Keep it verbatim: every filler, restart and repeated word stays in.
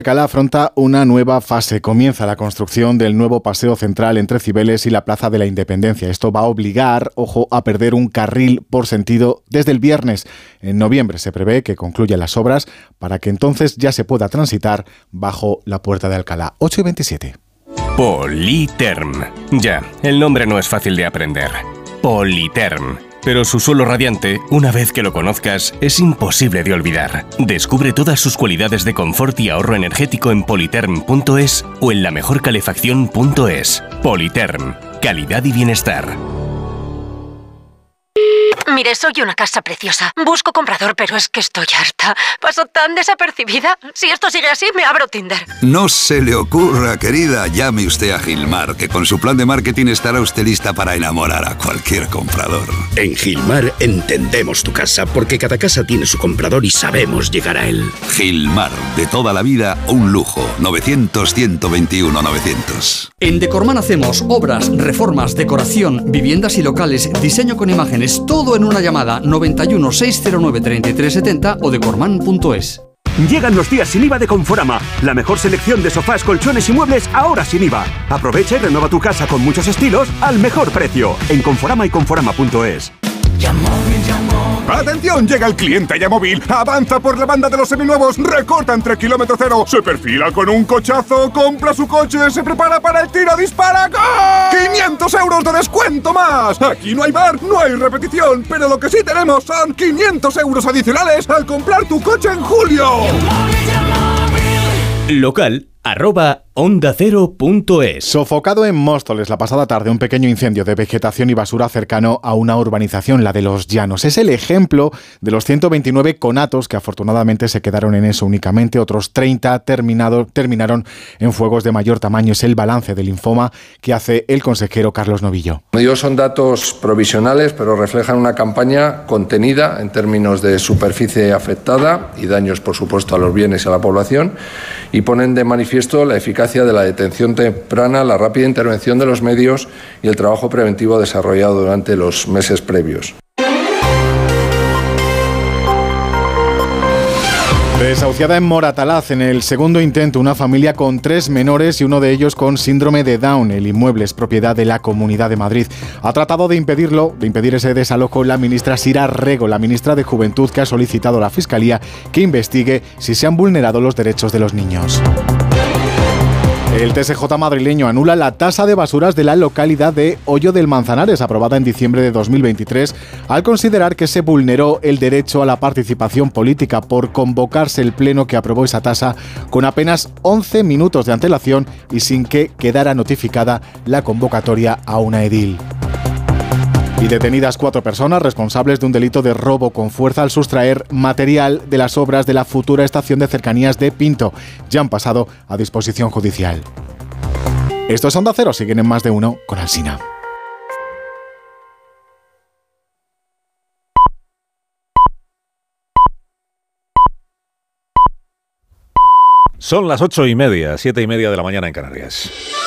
Alcalá afronta una nueva fase. Comienza la construcción del nuevo paseo central entre Cibeles y la Plaza de la Independencia. Esto va a obligar, ojo, a perder un carril por sentido desde el viernes. En noviembre se prevé que concluyan las obras para que entonces ya se pueda transitar bajo la Puerta de Alcalá. ocho y veintisiete. Politerm. Ya, el nombre no es fácil de aprender. Politerm. Pero su suelo radiante, una vez que lo conozcas, es imposible de olvidar. Descubre todas sus cualidades de confort y ahorro energético en politerm punto es o en la mejor calefacción punto es. Politerm. Calidad y bienestar. Mire, soy una casa preciosa. Busco comprador, pero es que estoy harta. Paso tan desapercibida. Si esto sigue así, me abro Tinder. No se le ocurra, querida. Llame usted a Gilmar, que con su plan de marketing estará usted lista para enamorar a cualquier comprador. En Gilmar entendemos tu casa, porque cada casa tiene su comprador y sabemos llegar a él. Gilmar, de toda la vida, un lujo. novecientos, ciento veintiuno, novecientos. En Decorman hacemos obras, reformas, decoración, viviendas y locales, diseño con imágenes, todo en una llamada noventa y uno, seiscientos nueve, treinta y tres setenta o decorman punto es. Llegan los días sin I V A de Conforama. La mejor selección de sofás, colchones y muebles ahora sin I V A. Aprovecha y renueva tu casa con muchos estilos al mejor precio. En Conforama y conforama punto es. ¡Atención! Llega el cliente Yamóvil. Avanza por la banda de los seminuevos. Recorta entre kilómetro cero. Se perfila con un cochazo. Compra su coche. Se prepara para el tiro. ¡Dispara! ¡Gol! ¡quinientos euros de descuento más! Aquí no hay bar, no hay repetición. Pero lo que sí tenemos son quinientos euros adicionales al comprar tu coche en julio. Local arroba onda cero punto es. Sofocado en Móstoles la pasada tarde un pequeño incendio de vegetación y basura cercano a una urbanización, la de Los Llanos. Es el ejemplo de los ciento veintinueve conatos que afortunadamente se quedaron en eso únicamente. Otros treinta terminado, terminaron en fuegos de mayor tamaño. Es el balance del Infoma que hace el consejero Carlos Novillo. Ellos son datos provisionales, pero reflejan una campaña contenida en términos de superficie afectada y daños, por supuesto, a los bienes y a la población, y ponen de manifiesto la eficacia de la detención temprana, la rápida intervención de los medios y el trabajo preventivo desarrollado durante los meses previos. Desahuciada en Moratalaz, en el segundo intento, una familia con tres menores y uno de ellos con síndrome de Down. El inmueble es propiedad de la Comunidad de Madrid. Ha tratado de impedirlo, de impedir ese desalojo, la ministra Sira Rego, la ministra de Juventud, que ha solicitado a la Fiscalía que investigue si se han vulnerado los derechos de los niños. El T S J madrileño anula la tasa de basuras de la localidad de Hoyo del Manzanares, aprobada en diciembre de dos mil veintitrés, al considerar que se vulneró el derecho a la participación política por convocarse el pleno que aprobó esa tasa con apenas once minutos de antelación y sin que quedara notificada la convocatoria a una edil. Y detenidas cuatro personas responsables de un delito de robo con fuerza al sustraer material de las obras de la futura estación de cercanías de Pinto. Ya han pasado a disposición judicial. Esto es Onda Cero, siguen en Más de Uno con Alsina. Son las ocho y media, siete y media de la mañana en Canarias.